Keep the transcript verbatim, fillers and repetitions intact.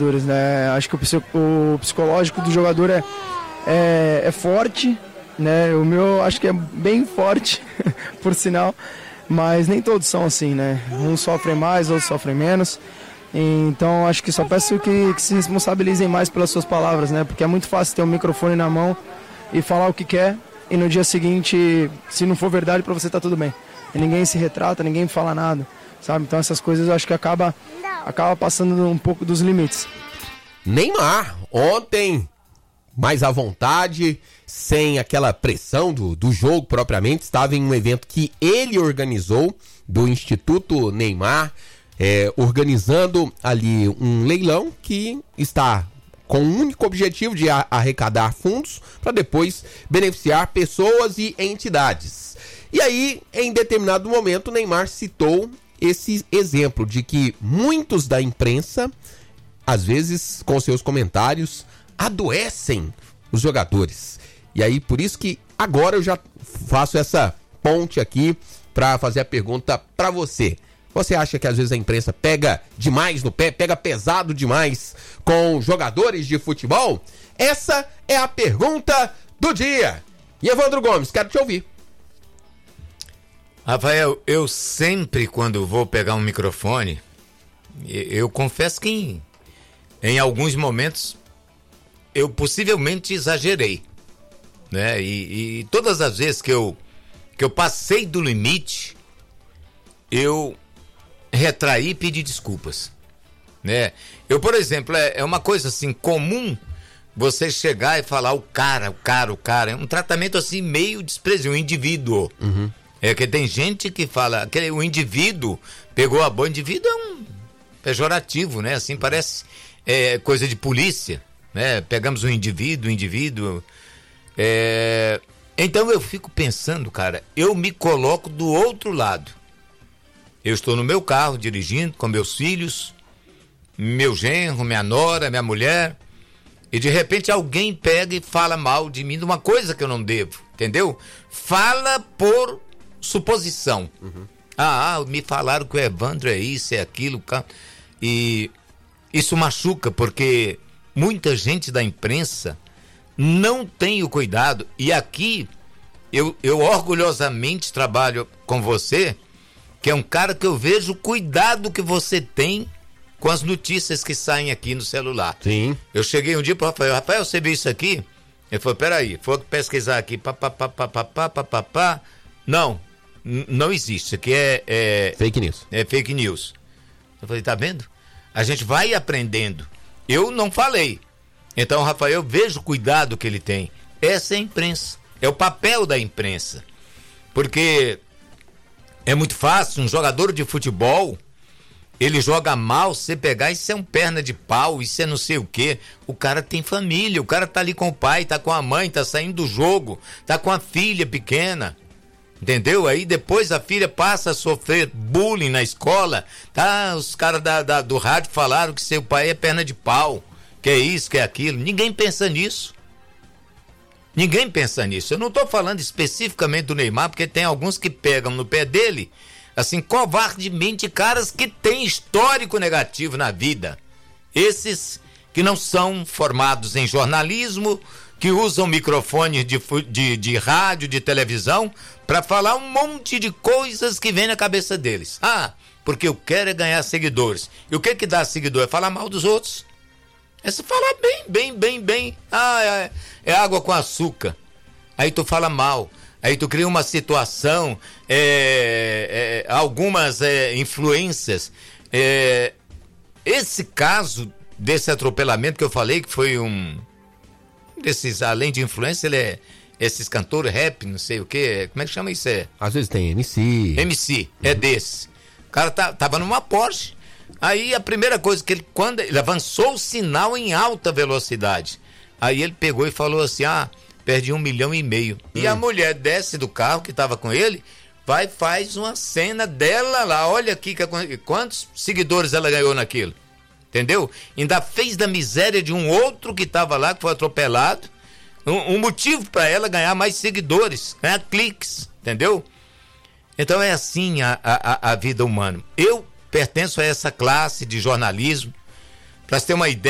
jogadores, né? Acho que o, o psicológico do jogador é, é, é forte, né? O meu acho que é bem forte, por sinal, mas nem todos são assim, né? Uns sofrem mais, outros sofrem menos. Então acho que só peço que, que se responsabilizem mais pelas suas palavras, né? Porque é muito fácil ter um microfone na mão e falar o que quer, e no dia seguinte, se não for verdade, para você tá tudo bem. E ninguém se retrata, ninguém fala nada, sabe? Então essas coisas eu acho que acaba, acaba passando um pouco dos limites. Neymar, ontem, mais à vontade, sem aquela pressão do, do jogo propriamente, estava em um evento que ele organizou, do Instituto Neymar, é, organizando ali um leilão que está com o único objetivo de arrecadar fundos para depois beneficiar pessoas e entidades. E aí, em determinado momento, o Neymar citou esse exemplo de que muitos da imprensa, às vezes com seus comentários, adoecem os jogadores. E aí, por isso que agora eu já faço essa ponte aqui para fazer a pergunta para você. Você acha que às vezes a imprensa pega demais no pé, pega pesado demais com jogadores de futebol? Essa é a pergunta do dia. E Evandro Gomes, quero te ouvir. Rafael, eu sempre quando vou pegar um microfone, eu confesso que em, em alguns momentos eu possivelmente exagerei, né? E, e todas as vezes que eu, que eu passei do limite, eu retraí e pedi desculpas, né? Eu, por exemplo, é, é uma coisa assim comum você chegar e falar o cara, o cara, o cara, é um tratamento assim meio desprezível, o indivíduo. Uhum. É que tem gente que fala que o indivíduo pegou a boa, indivíduo é um pejorativo, né? Assim parece é, coisa de polícia, né? Pegamos um indivíduo, um indivíduo. É... Então eu fico pensando, cara, eu me coloco do outro lado. Eu estou no meu carro dirigindo com meus filhos, meu genro, minha nora, minha mulher, e de repente alguém pega e fala mal de mim de uma coisa que eu não devo, entendeu? Fala por suposição. Uhum. Ah, ah, me falaram que o Evandro é isso, é aquilo, e isso machuca porque muita gente da imprensa não tem o cuidado, e aqui eu, eu orgulhosamente trabalho com você, que é um cara que eu vejo o cuidado que você tem com as notícias que saem aqui no celular. Sim. Eu cheguei um dia pro Rafael, Rafael, você viu isso aqui? Ele falou, peraí, foi pesquisar aqui, pá, pá, pá, pá, pá, pá, pá, pá, pá. Não, n- não existe, isso aqui é, é... Fake news. É fake news. Eu falei, tá vendo? A gente vai aprendendo. Eu não falei. Então, Rafael, eu vejo o cuidado que ele tem. Essa é a imprensa, é o papel da imprensa. Porque... é muito fácil, um jogador de futebol, ele joga mal, você pegar, isso é um perna de pau, isso é não sei o quê. O cara tem família, o cara tá ali com o pai, tá com a mãe, tá saindo do jogo, tá com a filha pequena, entendeu? Aí depois a filha passa a sofrer bullying na escola, tá? Os caras da, da, do rádio falaram que seu pai é perna de pau, que é isso, que é aquilo. Ninguém pensa nisso. Ninguém pensa nisso. Eu não estou falando especificamente do Neymar, porque tem alguns que pegam no pé dele, assim, covardemente, caras que têm histórico negativo na vida. Esses que não são formados em jornalismo, que usam microfones de, de, de rádio, de televisão, para falar um monte de coisas que vem na cabeça deles. Ah, porque eu quero é ganhar seguidores. E o que que dá seguidor? É falar mal dos outros. É se falar bem, bem, bem, bem. Ah, é, é água com açúcar. Aí tu fala mal. Aí tu cria uma situação, é, é, algumas é, influências. É, esse caso desse atropelamento que eu falei, que foi um desses, além de influência, ele é esses cantores rap, não sei o que, como é que chama isso? É? Às vezes tem M C. M C, uhum. É desse. O cara tá, tava numa Porsche. Aí a primeira coisa que ele, quando ele avançou o sinal em alta velocidade, aí ele pegou e falou assim, ah, perdi um milhão e meio. Hum. E a mulher desce do carro que tava com ele, vai faz uma cena dela lá, olha aqui que, quantos seguidores ela ganhou naquilo, entendeu? Ainda fez da miséria de um outro que tava lá, que foi atropelado, um, um motivo para ela ganhar mais seguidores, ganhar cliques, entendeu? Então é assim a, a, a vida humana. Eu pertenço a essa classe de jornalismo, para você ter uma ideia.